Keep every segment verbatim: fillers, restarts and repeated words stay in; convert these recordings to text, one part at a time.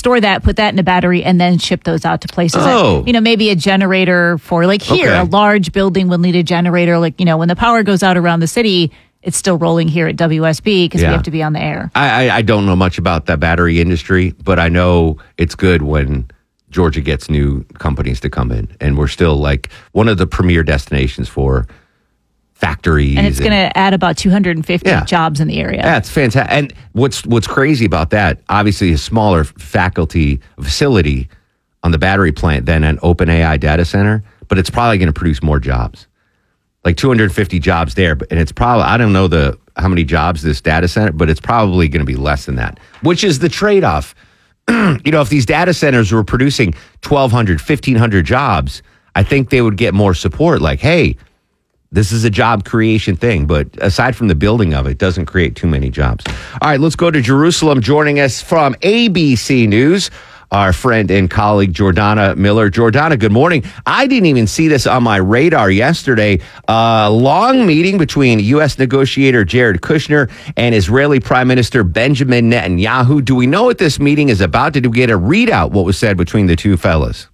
store that, put that in a battery, and then ship those out to places. Oh. That, you know, maybe a generator for like here, Okay. a large building will need a generator. Like, you know, when the power goes out around the city, it's still rolling here at W S B because Yeah. we have to be on the air. I, I, I don't know much about that battery industry, but I know it's good when Georgia gets new companies to come in. And we're still like one of the premier destinations for factories. And it's going to add about two hundred fifty Yeah. jobs in the area. That's fantastic. And what's what's crazy about that, obviously a smaller faculty facility on the battery plant than an OpenAI data center, but it's probably going to produce more jobs. Like two hundred fifty jobs there, but- and it's probably, I don't know the how many jobs this data center, but it's probably going to be less than that, which is the trade-off. You know, if these data centers were producing twelve hundred, fifteen hundred jobs, I think they would get more support. Like, hey, this is a job creation thing, but aside from the building of it, it doesn't create too many jobs. All right, let's go to Jerusalem. Joining us from A B C News, our friend and colleague, Jordana Miller. Jordana, good morning. I didn't even see this on my radar yesterday. A uh, long meeting between U S negotiator Jared Kushner and Israeli Prime Minister Benjamin Netanyahu. Do we know what this meeting is about? Did we get a readout what was said between the two fellas?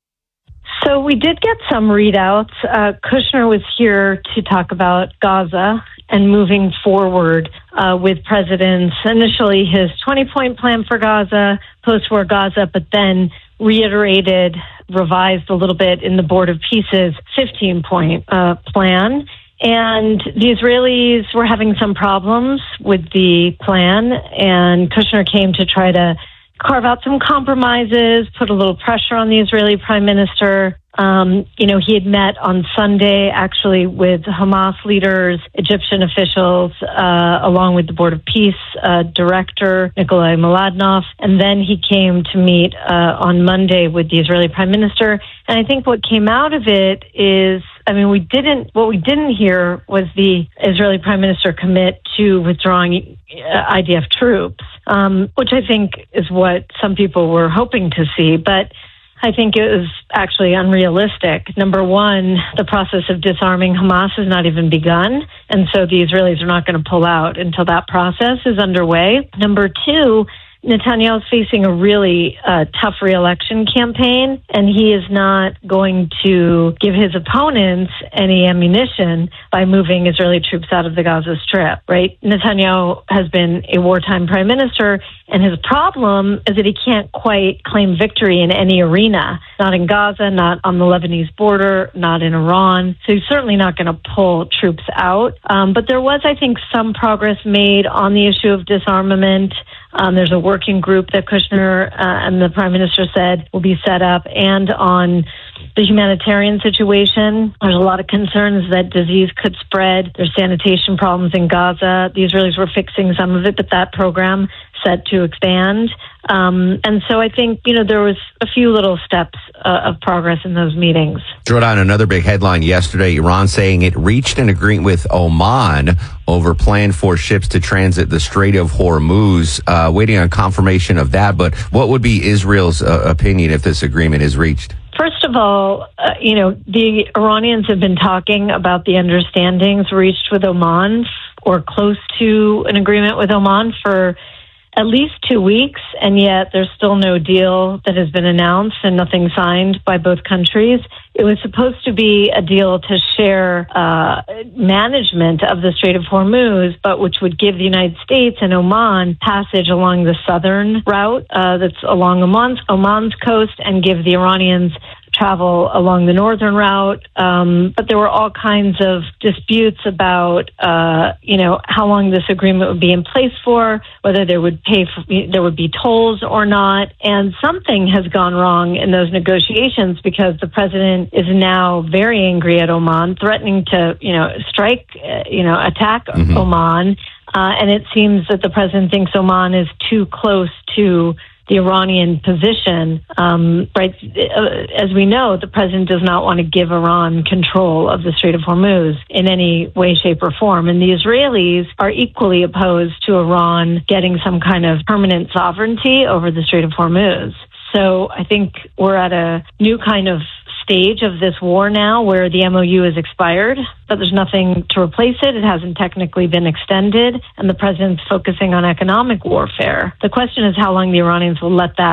So we did get some readouts. Uh, Kushner was here to talk about Gaza and moving forward uh, with presidents, initially his twenty-point plan for Gaza, post-war Gaza, but then reiterated, revised a little bit in the Board of Peace's fifteen-point uh, plan. And the Israelis were having some problems with the plan, and Kushner came to try to carve out some compromises, put a little pressure on the Israeli prime minister. Um, you know, he had met on Sunday, actually, with Hamas leaders, Egyptian officials, uh, along with the Board of Peace uh, director, Nikolai Mladinov. And then he came to meet uh, on Monday with the Israeli prime minister. And I think what came out of it is, I mean, we didn't, what we didn't hear was the Israeli prime minister commit to withdrawing I D F troops, um, which I think is what some people were hoping to see. But I think it was actually unrealistic. Number one, the process of disarming Hamas has not even begun, and so the Israelis are not going to pull out until that process is underway. Number two, Netanyahu is facing a really uh, tough re-election campaign, and he is not going to give his opponents any ammunition by moving Israeli troops out of the Gaza Strip, right? Netanyahu has been a wartime prime minister, and his problem is that he can't quite claim victory in any arena, not in Gaza, not on the Lebanese border, not in Iran. So he's certainly not going to pull troops out. Um, but there was, I think, some progress made on the issue of disarmament. Um, there's a working group that Kushner uh, and the prime minister said will be set up, and on the humanitarian situation. There's a lot of concerns that disease could spread. There's sanitation problems in Gaza. The Israelis were fixing some of it, but that program set to expand. Um, and so I think, you know, there was a few little steps uh, of progress in those meetings. Jordan, another big headline yesterday, Iran saying it reached an agreement with Oman over plan for ships to transit the Strait of Hormuz, uh, waiting on confirmation of that. But what would be Israel's uh, opinion if this agreement is reached? First of all, uh, you know, the Iranians have been talking about the understandings reached with Oman or close to an agreement with Oman for at least two weeks, and yet there's still no deal that has been announced and nothing signed by both countries. It was supposed to be a deal to share uh, management of the Strait of Hormuz, but which would give the United States and Oman passage along the southern route uh, that's along Oman's, Oman's coast, and give the Iranians travel along the northern route. Um, but there were all kinds of disputes about, uh, you know, how long this agreement would be in place for, whether there would pay for, there would be tolls or not. And something has gone wrong in those negotiations because the president is now very angry at Oman, threatening to, you know, strike, uh, you know, attack mm-hmm. Oman. Uh, and it seems that the president thinks Oman is too close to the Iranian position. Um, right, as we know, the president does not want to give Iran control of the Strait of Hormuz in any way, shape, or form. And the Israelis are equally opposed to Iran getting some kind of permanent sovereignty over the Strait of Hormuz. So I think we're at a new kind of stage of this war now where the M O U has expired, but there's nothing to replace it. It hasn't technically been extended, and the president's focusing on economic warfare. The question is how long the Iranians will let that